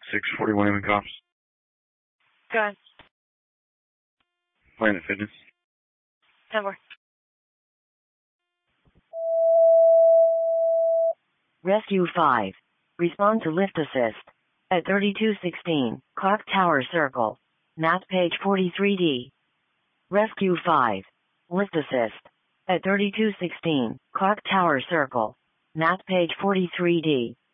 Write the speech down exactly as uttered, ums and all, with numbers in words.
six forty-one Inman Cops. Go ahead. Planet Fitness. ten four. Rescue five. Respond to lift assist. At thirty-two sixteen, Clock Tower Circle. Map page forty-three D. Rescue five. Lift assist. At thirty-two sixteen, Clock Tower Circle. Map page forty-three D.